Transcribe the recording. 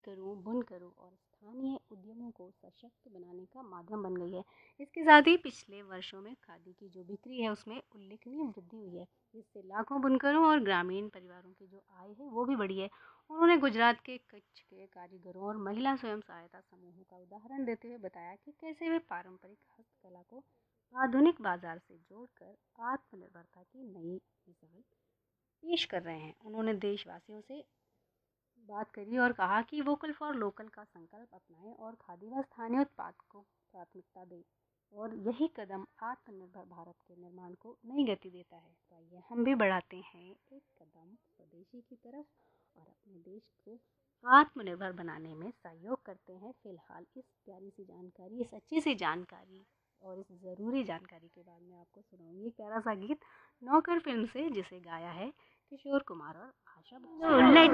करूँ, बुनकरों और स्थानीय उद्यमों को सशक्त बनाने का माध्यम बन गई है। इसके साथ ही पिछले वर्षों में खादी की जो बिक्री है उसमें उल्लेखनीय वृद्धि हुई है, जिससे लाखों बुनकरों और ग्रामीण परिवारों की जो आय है वो भी बढ़ी है। उन्होंने गुजरात के कच्छ के कारीगरों और महिला स्वयं सहायता समूहों का उदाहरण देते हुए बताया कि कैसे वे पारंपरिक हस्तकला को आधुनिक बाजार से जोड़कर आत्मनिर्भरता की नई मिसाल पेश कर रहे हैं। उन्होंने देशवासियों से बात करी और कहा कि वोकल फॉर लोकल का संकल्प अपनाएं और खादी व स्थानीय उत्पाद को प्राथमिकता दें, और यही कदम आत्मनिर्भर भारत के निर्माण को नई गति देता है। तो आइए हम भी बढ़ाते हैं एक कदम स्वदेशी की तरफ और अपने देश को आत्मनिर्भर बनाने में सहयोग करते हैं। फिलहाल इस प्यारी सी जानकारी, इस अच्छी सी जानकारी और इस ज़रूरी जानकारी के बाद मैं आपको सुनाऊंगी एक प्यारा सा गीत नौकर फिल्म से, जिसे गाया है किशोर कुमार और आशा बच्चन।